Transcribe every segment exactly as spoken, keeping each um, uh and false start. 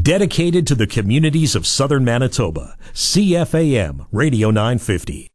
Dedicated to the communities of southern Manitoba. C F A M Radio nine fifty.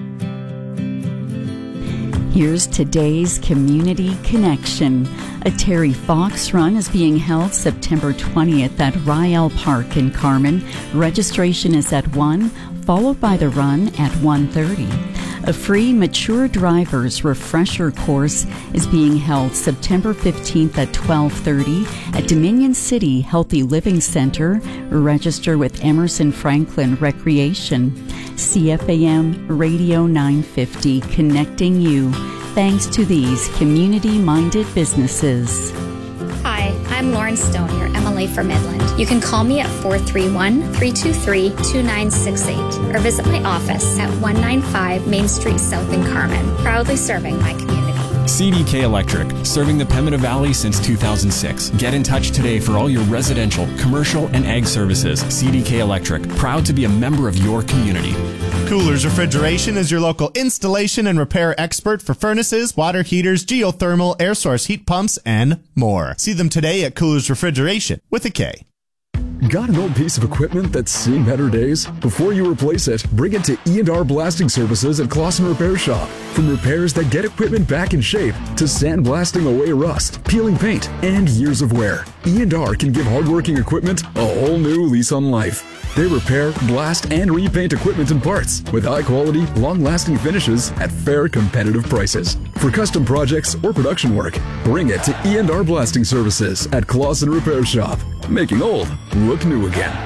Here's today's Community Connection. A Terry Fox Run is being held September twentieth at Riel Park in Carman. Registration is at one, followed by the run at one thirty. A free Mature Drivers Refresher course is being held September fifteenth at twelve thirty at Dominion City Healthy Living Center. Register with Emerson Franklin Recreation. C F A M Radio nine fifty, connecting you. Thanks to these community-minded businesses. Hi, I'm Lauren Stone, your M L A for Midland. You can call me at four three one, three two three, two nine six eight or visit my office at one ninety-five Main Street South in Carman, proudly serving my community. C D K Electric, serving the Pembina Valley since two thousand six. Get in touch today for all your residential, commercial, and ag services. C D K Electric, proud to be a member of your community. Coolers Refrigeration is your local installation and repair expert for furnaces, water heaters, geothermal, air source heat pumps, and more. See them today at Coolers Refrigeration with a K. Got an old piece of equipment that's seen better days? Before you replace it, bring it to E and R Blasting Services at Clausen Repair Shop. From repairs that get equipment back in shape to sandblasting away rust, peeling paint, and years of wear, E and R can give hardworking equipment a whole new lease on life. They repair, blast, and repaint equipment and parts with high-quality, long-lasting finishes at fair, competitive prices. For custom projects or production work, bring it to E and R Blasting Services at Clausen Repair Shop. Making old look new again.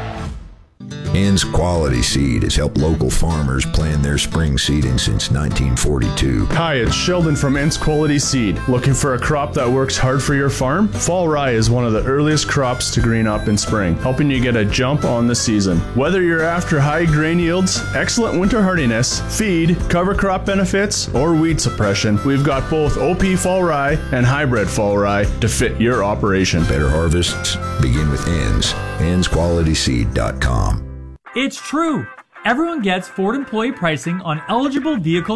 Ann's Quality Seed has helped local farmers plan their spring seeding since nineteen forty-two. Hi, it's Sheldon from Ann's Quality Seed. Looking for a crop that works hard for your farm? Fall rye is one of the earliest crops to green up in spring, helping you get a jump on the season. Whether you're after high grain yields, excellent winter hardiness, feed, cover crop benefits, or weed suppression, we've got both O P fall rye and hybrid fall rye to fit your operation. Better harvests begin with Ann's. Anns Quality Seed dot com. It's true. Everyone gets Ford employee pricing on eligible vehicle